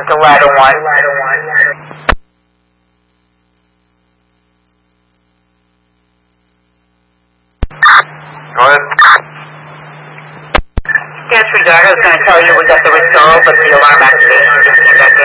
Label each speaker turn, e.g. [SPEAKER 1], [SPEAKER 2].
[SPEAKER 1] to ladder 1.
[SPEAKER 2] Go ahead.
[SPEAKER 1] Disregard, I was going to tell you we got the referral, but the alarm activation just came back in.